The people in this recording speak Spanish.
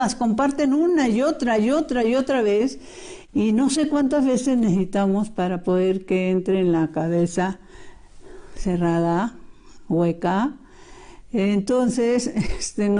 las comparten una y otra y otra y otra vez, y no sé cuántas veces necesitamos para poder que entre en la cabeza cerrada, hueca. Entonces,